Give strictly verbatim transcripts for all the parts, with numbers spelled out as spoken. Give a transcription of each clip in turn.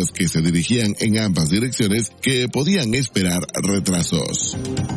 aquellos que se dirigían en ambas direcciones que podían esperar retrasos.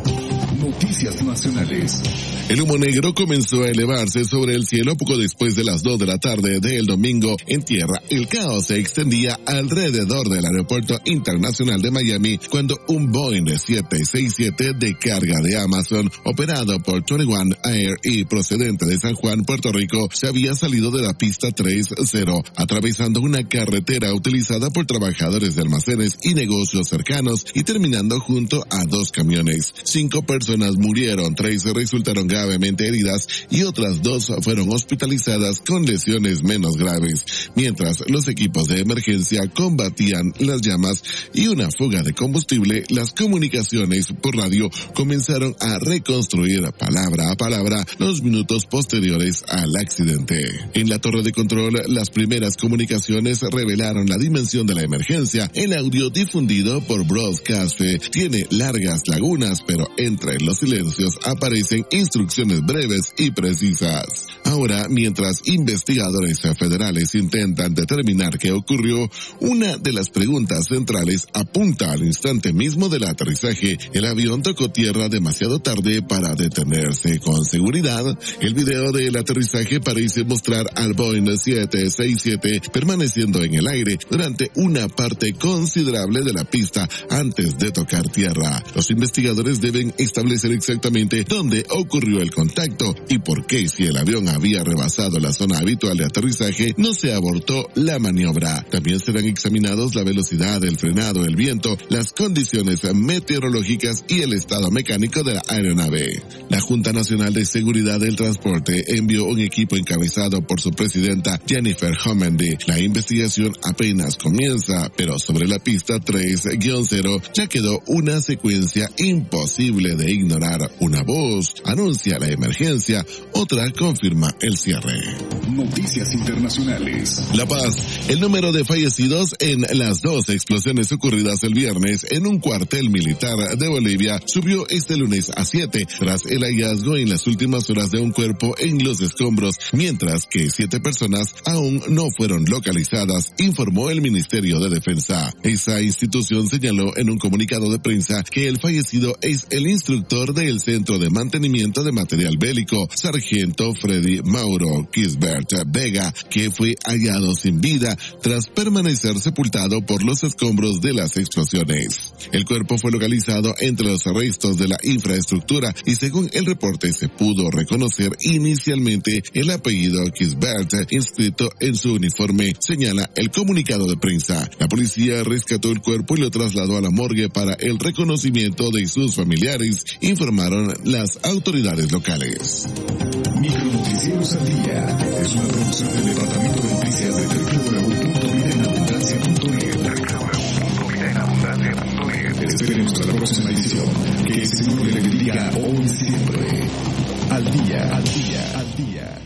Noticias nacionales. El humo negro comenzó a elevarse sobre el cielo poco después de las dos de la tarde del domingo en tierra. El caos se extendía alrededor del aeropuerto internacional de Miami cuando un Boeing siete sesenta y siete de carga de Amazon, operado por veintiuno Air y procedente de San Juan, Puerto Rico, se había salido de la pista treinta, atravesando una carretera utilizada por trabajadores de almacenes y negocios cercanos y terminando junto a dos camiones. Cinco personas murieron, tres resultaron gravemente heridas y otras dos fueron hospitalizadas con lesiones menos graves, mientras los equipos de emergencia combatían las llamas y una fuga de combustible. Las comunicaciones por radio comenzaron a reconstruir palabra a palabra los minutos posteriores al accidente. En la torre de control, las primeras comunicaciones revelaron la dimensión de la emergencia. El audio difundido por Broadcast tiene largas lagunas, pero entre los silencios aparecen instrucciones breves y precisas. Ahora, mientras investigadores federales intentan determinar qué ocurrió, una de las preguntas centrales apunta al instante mismo del aterrizaje. El avión tocó tierra demasiado tarde para detenerse con seguridad. El video del aterrizaje parece mostrar al Boeing siete sesenta y siete permaneciendo en el aire durante una parte considerable de la pista antes de tocar tierra. Los investigadores deben establecer exactamente dónde ocurrió el contacto y por qué, si el avión había rebasado la zona habitual de aterrizaje, no se abortó la maniobra. También serán examinados la velocidad, el frenado, el viento, las condiciones meteorológicas y el estado mecánico de la aeronave. La Junta Nacional de Seguridad del Transporte envió un equipo encabezado por su presidenta Jennifer Homendy. La investigación apenas comienza, pero sobre la pista tres cero ya quedó una secuencia imposible de ignorar. Una voz anuncia la emergencia, otra confirma el cierre. Noticias internacionales. La Paz. El número de fallecidos en las dos explosiones ocurridas el viernes en un cuartel militar de Bolivia subió este lunes a siete, tras el hallazgo en las últimas horas de un cuerpo en los escombros, mientras que siete personas aún no fueron localizadas, informó el Ministerio de Defensa. Esa institución señaló en un comunicado de prensa que el fallecido es el instructor del Centro de Mantenimiento de Material Bélico, sargento Freddy Mauro Kisbert Vega, que fue hallado sin vida tras permanecer sepultado por los escombros de las explosiones. El cuerpo fue localizado entre los restos de la infraestructura y según el reporte se pudo reconocer inicialmente el apellido Kisbert inscrito en su uniforme, señala el comunicado de prensa. La policía rescató el cuerpo y lo trasladó a la morgue para el reconocimiento de sus familiares, informaron las autoridades locales. Micronoticieros al día es una producción del Departamento de Noticias de doble u doble u doble u punto vida en abundancia punto net. doble u doble u doble u punto vida en abundancia punto net. Esperemos hasta la próxima edición. Que el Señor le bendiga hoy siempre. Al día, al día, al día.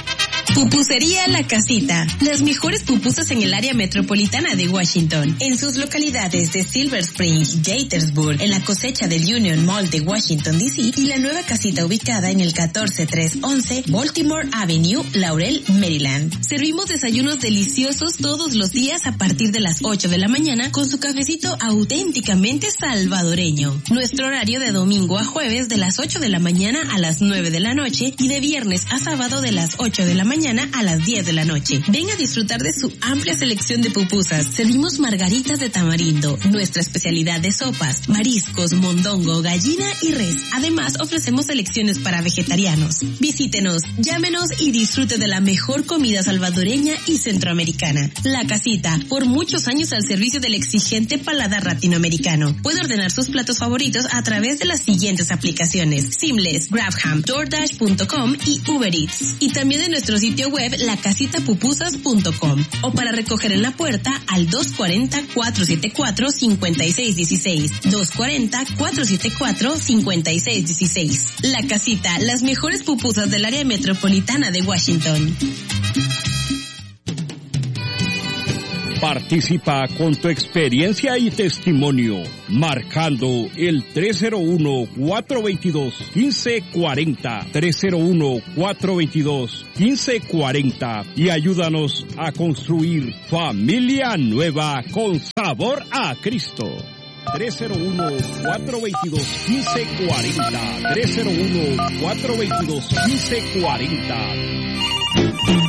Pupusería La Casita. Las mejores pupusas en el área metropolitana de Washington. En sus localidades de Silver Spring, Gaithersburg, en la cosecha del Union Mall de Washington, D C y la nueva casita ubicada en el catorce trescientos once Baltimore Avenue, Laurel, Maryland. Servimos desayunos deliciosos todos los días a partir de las ocho de la mañana con su cafecito auténticamente salvadoreño. Nuestro horario de domingo a jueves de las ocho de la mañana a las nueve de la noche y de viernes a sábado de las ocho de la mañana a las diez de la noche. Ven a disfrutar de su amplia selección de pupusas. Servimos margaritas de tamarindo, nuestra especialidad de sopas, mariscos, mondongo, gallina y res. Además, ofrecemos selecciones para vegetarianos. Visítenos, llámenos y disfrute de la mejor comida salvadoreña y centroamericana. La Casita, por muchos años al servicio del exigente paladar latinoamericano. Puede ordenar sus platos favoritos a través de las siguientes aplicaciones: Seamless, Grabham, DoorDash punto com y Uber Eats. Y también de nuestro sitio web la casita pupusas punto com o para recoger en la puerta al dos cuatro cero, cuatro siete cuatro, cinco seis uno seis, dos cuatro cero, cuatro siete cuatro, cinco seis uno seis. La Casita, las mejores pupusas del área metropolitana de Washington. Participa con tu experiencia y testimonio, marcando el tres cero uno, cuatro dos dos, uno cinco cuatro cero, tres cero uno, cuatro dos dos, uno cinco cuatro cero, y ayúdanos a construir familia nueva con sabor a Cristo. tres cero uno, cuatro dos dos, uno cinco cuatro cero, tres cero uno, cuatro dos dos, uno cinco cuatro cero.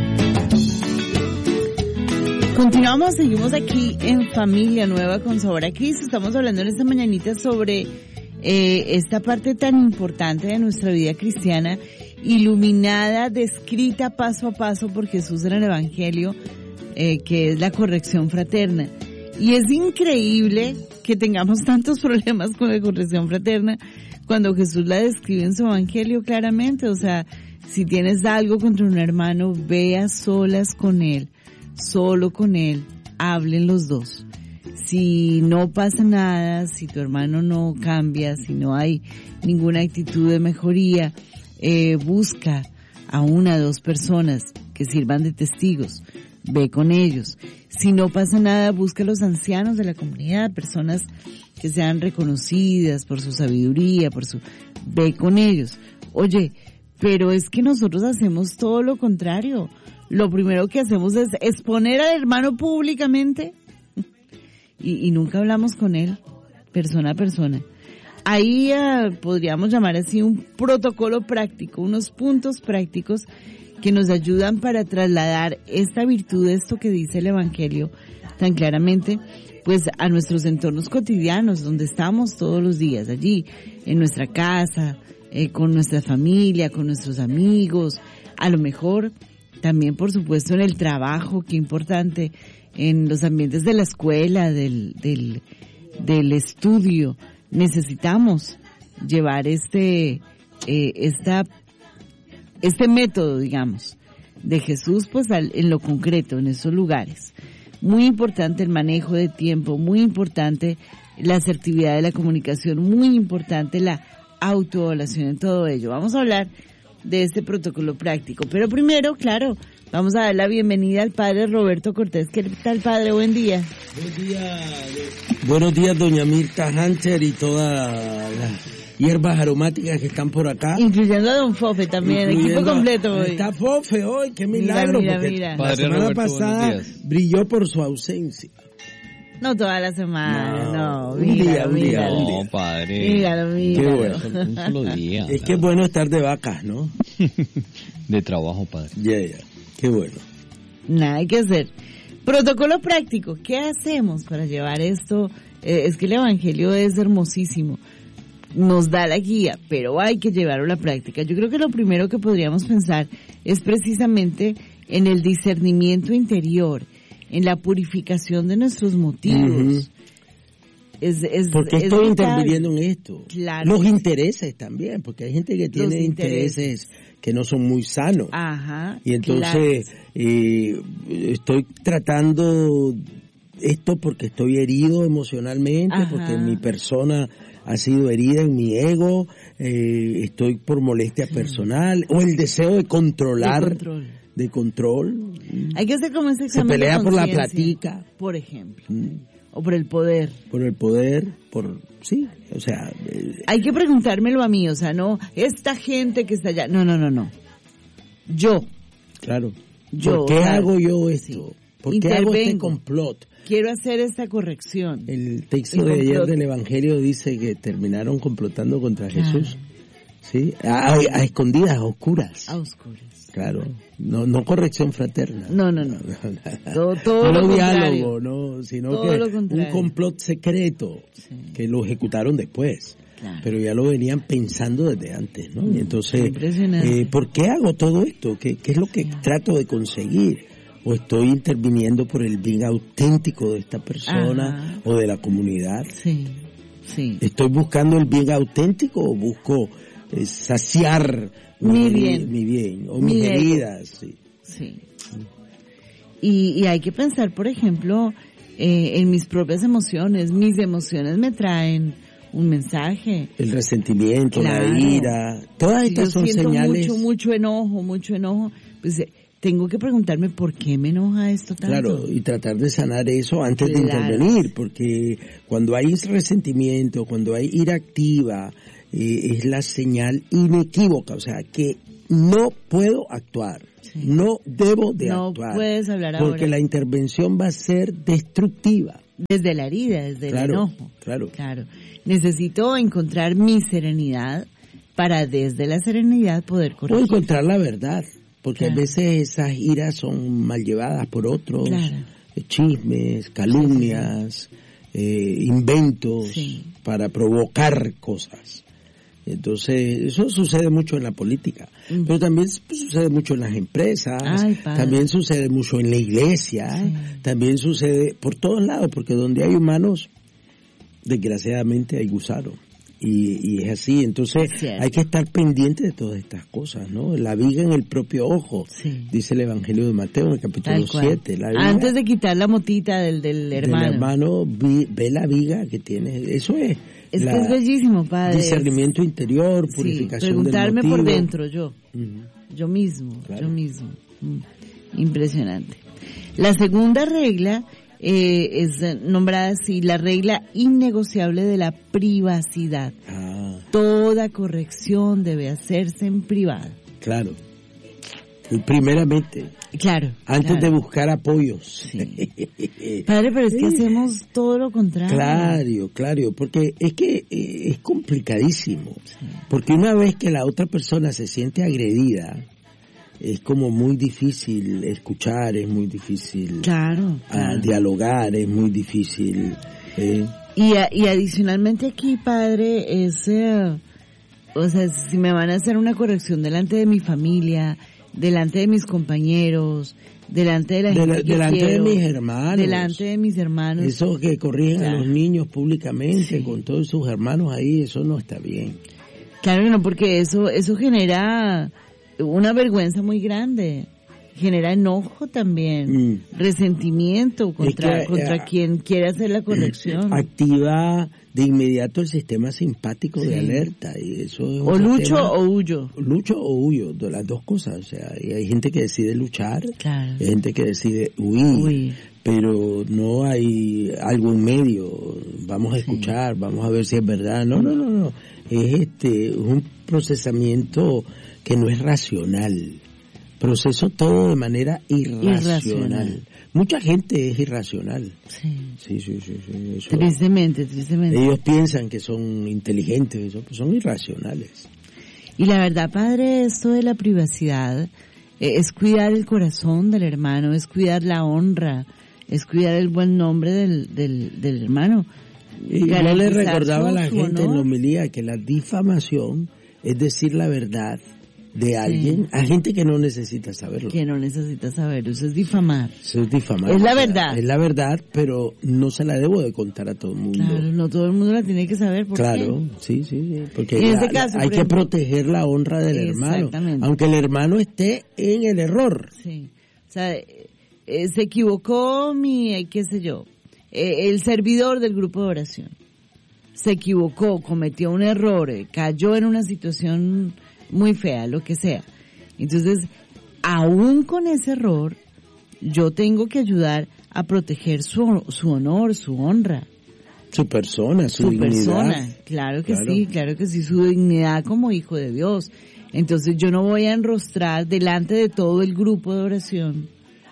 Continuamos, seguimos aquí en Familia Nueva con Sabor a Cristo. Estamos hablando en esta mañanita sobre eh, esta parte tan importante de nuestra vida cristiana, iluminada, descrita paso a paso por Jesús en el Evangelio, eh, que es la corrección fraterna. Y es increíble que tengamos tantos problemas con la corrección fraterna cuando Jesús la describe en su Evangelio claramente. O sea, si tienes algo contra un hermano, ve a solas con él. Solo con él, hablen los dos. Si no pasa nada, si tu hermano no cambia, si no hay ninguna actitud de mejoría, eh, busca a una o dos personas que sirvan de testigos, ve con ellos. Si no pasa nada, busca a los ancianos de la comunidad, personas que sean reconocidas por su sabiduría, por su, ve con ellos. Oye, pero es que nosotros hacemos todo lo contrario. Lo primero que hacemos es exponer al hermano públicamente y, y nunca hablamos con él, persona a persona. Ahí uh, podríamos llamar así un protocolo práctico, unos puntos prácticos que nos ayudan para trasladar esta virtud, esto que dice el Evangelio tan claramente, pues a nuestros entornos cotidianos, donde estamos todos los días, allí, en nuestra casa, eh, con nuestra familia, con nuestros amigos, a lo mejor también, por supuesto, en el trabajo, qué importante, en los ambientes de la escuela, del, del, del estudio. Necesitamos llevar este, eh, esta, este método, digamos, de Jesús, pues, al, en lo concreto, en esos lugares. Muy importante el manejo de tiempo, muy importante la asertividad de la comunicación, muy importante la autoevaluación en todo ello. Vamos a hablar de este protocolo práctico. Pero primero, claro, vamos a dar la bienvenida al padre Roberto Cortés. ¿Qué tal, padre? Buen día. Buen día. Buenos días, doña Mirta Hancher y todas las hierbas aromáticas que están por acá. Incluyendo a don Fofe también, equipo completo hoy. Está Fofe hoy, qué milagro, mira, mira, porque mira. la Padre semana Roberto, pasada brilló por su ausencia. No toda la semana, no. No, míralo, un día, un día, míralo. un día. No, padre. Míralo, míralo. Qué bueno. Un solo día. Es que es bueno estar de vacas, ¿no? De trabajo, padre. Ya, ya. Qué bueno. Nada hay que hacer. Protocolo práctico. ¿Qué hacemos para llevar esto? Eh, es que el Evangelio es hermosísimo. Nos da la guía, pero hay que llevarlo a la práctica. Yo creo que lo primero que podríamos pensar es precisamente en el discernimiento interior, en la purificación de nuestros motivos. Uh-huh. Es, es, ¿Por qué es estoy vital. interviniendo en esto? Claro. Los intereses también, porque hay gente que tiene intereses. intereses que no son muy sanos. Ajá. Y entonces claro. eh, estoy tratando esto porque estoy herido emocionalmente, Ajá. porque mi persona ha sido herida en mi ego, eh, estoy por molestia sí. personal, o el deseo de controlar. De control. De control. Hay que hacer como ese examen. Se pelea de por la platica. Por ejemplo. Mm. O por el poder. Por el poder, por... Sí, o sea... Eh, Hay que preguntármelo a mí, o sea, no, esta gente que está allá... No, no, no, no. Yo. Claro. Yo. ¿Por qué claro, hago yo esto? Sí. ¿Por qué hago este complot? Quiero hacer esta corrección. El texto el de ayer del Evangelio dice que terminaron complotando contra claro. Jesús. ¿Sí? A, a, a escondidas, a oscuras. A oscuras. Claro, no no corrección fraterna. No, no, no. todo todo no lo diálogo, no, sino todo que un complot secreto sí. que lo ejecutaron después. Claro. Pero ya lo venían pensando desde antes, ¿no? Y entonces, eh, ¿por qué hago todo esto? ¿Qué, qué es lo que sí. trato de conseguir? ¿O estoy interviniendo por el bien auténtico de esta persona Ajá. o de la comunidad? Sí, sí. ¿Estoy buscando el bien auténtico o busco eh, saciar mi bien, mi bien o mi mis heridas? Sí. sí. Y, y hay que pensar, por ejemplo, eh, en mis propias emociones. Mis emociones me traen un mensaje. El resentimiento, claro. la ira, todas si estas yo son siento señales. Mucho, mucho enojo, mucho enojo. Pues tengo que preguntarme por qué me enoja esto tanto. Claro, y tratar de sanar eso antes claro. de intervenir, porque cuando hay resentimiento, cuando hay ira activa, eh, es la señal inequívoca, o sea, que no puedo actuar, sí. no debo de no actuar. No puedes hablar porque ahora. Porque la intervención va a ser destructiva. Desde la herida, desde claro, el enojo. Claro, claro. Necesito encontrar mi serenidad para desde la serenidad poder corregir. O encontrar la verdad, porque claro. a veces esas iras son mal llevadas por otros, claro. chismes, calumnias, sí. eh, inventos sí. para provocar cosas. Entonces, eso sucede mucho en la política, mm. pero también sucede mucho en las empresas, Ay, también sucede mucho en la iglesia, sí. también sucede por todos lados, porque donde hay humanos, desgraciadamente hay gusanos. Y, y es así, entonces sí. hay que estar pendiente de todas estas cosas, ¿no? La viga en el propio ojo, sí. dice el Evangelio de Mateo en el capítulo siete. La viga, antes de quitar la motita del, del hermano. Del hermano, vi, ve la viga que tiene, eso es. Es la, que es bellísimo, padre. Discernimiento interior, purificación sí, preguntarme del motivo. por dentro, yo. Uh-huh. Yo mismo, claro. yo mismo. Mm. Impresionante. La segunda regla eh, es nombrada así, la regla innegociable de la privacidad. Ah. Toda corrección debe hacerse en privado. Claro. Y primeramente. Claro. Antes claro. de buscar apoyos. Sí. Padre, pero es que hacemos todo lo contrario. Claro, claro, porque es que eh, es complicadísimo. Sí. Porque una vez que la otra persona se siente agredida, es como muy difícil escuchar, es muy difícil claro, claro. dialogar, es muy difícil. Eh. Y, a, y adicionalmente aquí, padre, es, eh, o sea, si me van a hacer una corrección delante de mi familia, delante de mis compañeros, delante de la gente de la, que delante quiero, de mis hermanos, delante de mis hermanos, eso que corrigen claro. a los niños públicamente, sí. con todos sus hermanos ahí, eso no está bien. Claro que no, porque eso, eso genera una vergüenza muy grande, genera enojo también, mm. resentimiento contra, es que, contra uh, quien quiere hacer la corrección. Activa de inmediato el sistema simpático sí. de alerta y eso es o lucho tema, o huyo. Lucho o huyo, de las dos cosas, o sea, hay gente que decide luchar, claro. hay gente que decide huir, Uy. pero no hay algo en medio, vamos a escuchar, sí. vamos a ver si es verdad, no, no, no, no, es este un procesamiento que no es racional. Proceso todo de manera irracional. irracional. Mucha gente es irracional. Sí. Sí, sí, sí. sí eso. Tristemente, tristemente. Ellos piensan que son inteligentes, eso, pues son irracionales. Y la verdad, padre, esto de la privacidad eh, es cuidar el corazón del hermano, es cuidar la honra, es cuidar el buen nombre del, del, del hermano. Y yo le recordaba a la gente honor. en la homilía que la difamación es decir la verdad de alguien, sí. a gente que no necesita saberlo. Que no necesita saberlo, eso es difamar. Eso es difamar. Es la verdad. Es la verdad, pero no se la debo de contar a todo el mundo. Claro, no todo el mundo la tiene que saber. ¿Por claro, qué? sí, sí, sí. Porque en la, este caso, hay que ejemplo, proteger la honra del hermano. Aunque el hermano esté en el error. Sí. O sea, eh, se equivocó mi, qué sé yo, eh, el servidor del grupo de oración. Se equivocó, cometió un error, eh, cayó en una situación muy fea, lo que sea. Entonces, aún con ese error, yo tengo que ayudar a proteger su, su honor, su honra. Su persona, su, su dignidad. persona, claro que claro. sí, claro que sí, su dignidad como hijo de Dios. Entonces, yo no voy a enrostrar delante de todo el grupo de oración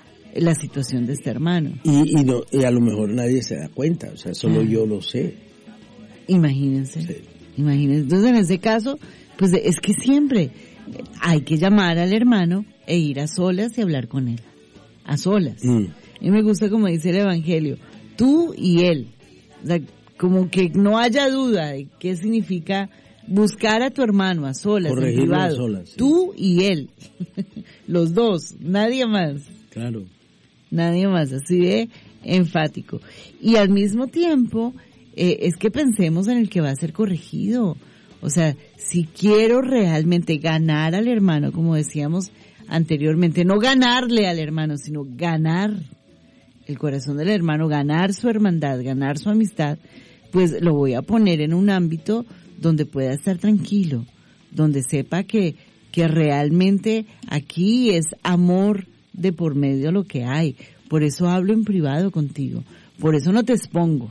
la situación de este hermano. Y, y, no, y a lo mejor nadie se da cuenta, o sea, solo ah. yo lo sé. Imagínense, sí. imagínense. Entonces, en ese caso, pues es que siempre hay que llamar al hermano e ir a solas y hablar con él. A solas. Mm. Y me gusta como dice el Evangelio, tú y él. O sea, como que no haya duda de qué significa buscar a tu hermano a solas, en privado. A solas, sí. Tú y él. Los dos, nadie más. Claro. Nadie más, así de enfático. Y al mismo tiempo, eh, es que pensemos en el que va a ser corregido. O sea, si quiero realmente ganar al hermano, como decíamos anteriormente, no ganarle al hermano, sino ganar el corazón del hermano, ganar su hermandad, ganar su amistad, pues lo voy a poner en un ámbito donde pueda estar tranquilo, donde sepa que, que realmente aquí es amor de por medio lo que hay. Por eso hablo en privado contigo. Por eso no te expongo.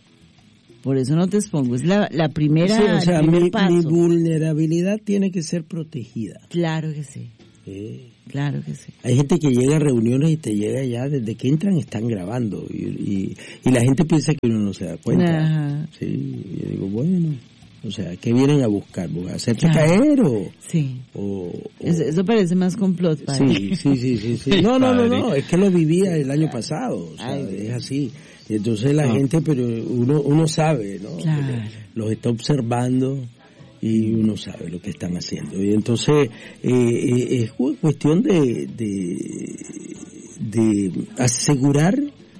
Por eso no te expongo. Es la, la primera, sí, o sea, el mi, paso. mi vulnerabilidad tiene que ser protegida. Claro que sí. Sí. Claro que sí. Hay gente que llega a reuniones y te llega ya, desde que entran están grabando. Y, y, y la gente piensa que uno no se da cuenta. Ajá. Sí, y yo digo, bueno... O sea, ¿qué vienen a buscar? ¿Hacerte claro. caer o...? Sí. O, o... Eso, eso parece más complot, padre. Sí, sí, sí, sí, sí. No, no, no, no, es que lo vivía el año pasado, o sea, Ay, es así. Entonces la no. gente, pero uno uno sabe, ¿no? Claro. Los está observando y uno sabe lo que están haciendo. Y entonces eh, es cuestión de, de, de asegurar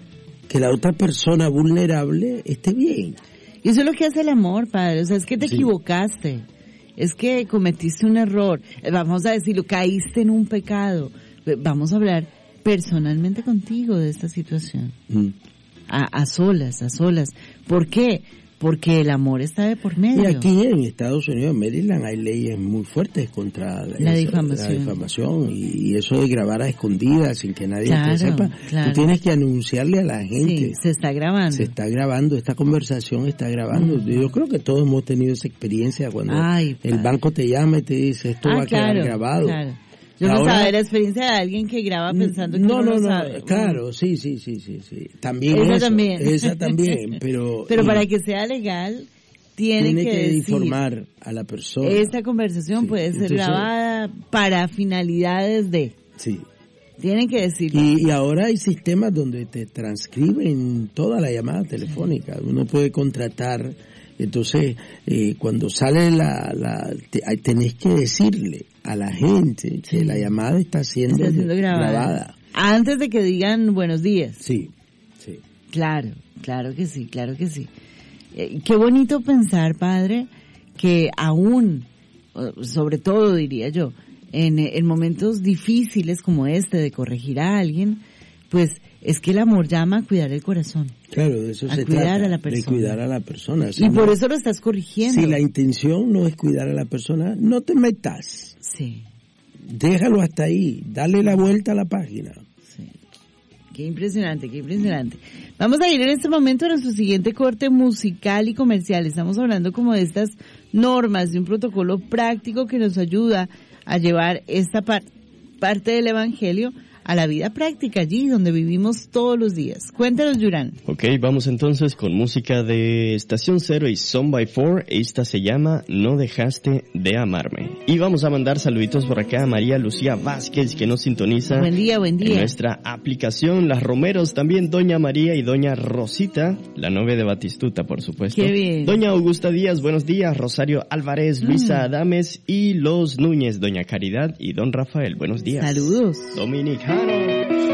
que la otra persona vulnerable esté bien. Y eso es lo que hace el amor, padre. O sea, es que te Sí. equivocaste. Es que cometiste un error. Vamos a decirlo, caíste en un pecado. Vamos a hablar personalmente contigo de esta situación. Mm. A, a solas, a solas. ¿Por qué? Porque el amor está de por medio. Y aquí en Estados Unidos, en Maryland, hay leyes muy fuertes contra La esa- difamación. la difamación y eso de grabar a escondidas sin que nadie Claro, te sepa. claro. Tú tienes que anunciarle a la gente. Sí, se está grabando. Se está grabando, esta conversación está grabando. Mm. Yo creo que todos hemos tenido esa experiencia cuando Ay, el padre. banco te llama y te dice esto Ah, va a claro, quedar grabado. claro. Yo no Ahora- sabía la experiencia de alguien que graba pensando que no, uno no, lo no, sabe. claro, sí, sí, sí, sí, sí. También Esa eso, también. esa también, pero Pero y para que sea legal, tiene, tiene que, que, decir, informar a la persona. esta conversación Sí, puede ser entonces- grabada para finalidades de... Sí. Tienen que decirlo. Y, y ahora hay sistemas donde te transcriben toda la llamada telefónica. Uno puede contratar, entonces eh, cuando sale la, la te- ahí tenés que decirle a la gente que la llamada está siendo, Está siendo grabada. grabada. Antes de que digan buenos días. Sí, sí. Claro, claro que sí, claro que sí. Eh, qué bonito pensar, padre, que aún, o sobre todo diría yo, en, en momentos difíciles como este de corregir a alguien, pues es que el amor llama a cuidar el corazón. Claro, de eso A se cuidar trata, a la de persona. cuidar a la persona. Si Y por no- eso lo estás corrigiendo. Si la intención no es cuidar a la persona, no te metas. Sí, Déjalo hasta ahí, dale la vuelta a la página. sí. Qué impresionante, qué impresionante. Vamos a ir en este momento a nuestro siguiente corte musical y comercial. Estamos hablando como de estas normas, de un protocolo práctico que nos ayuda a llevar esta par- parte del Evangelio a la vida práctica, allí donde vivimos todos los días. Cuéntanos, Yurán. Ok, vamos entonces con música de Estación Cero y Son by Four. Esta se llama No dejaste de amarme. Y vamos a mandar saluditos por acá a María Lucía Vázquez, que nos sintoniza Buen día, buen día. en nuestra aplicación. Las Romeros también, Doña María y Doña Rosita, la novia de Batistuta, por supuesto. Qué bien. Doña Augusta Díaz, buenos días. Rosario Álvarez, Luisa Mm. Adames y los Núñez, Doña Caridad y Don Rafael, buenos días. Saludos. Dominicano.